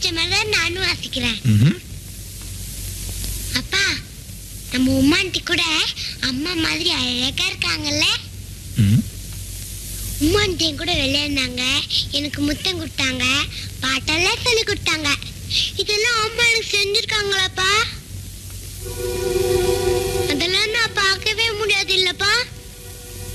வாசிச்ச மாதிரி நானும் வாசிக்கிறேன். அப்பா, நம்ம உமாண்டி கூட அம்மா மாதிரி அழகா இருக்காங்கல்ல. உமாண்டி கூட விளையாடினாங்க, எனக்கு முத்தம் கொடுத்தாங்க, பாட்டெல்லாம் சொல்லி கொடுத்தாங்க. இதெல்லாம் அம்மா எனக்கு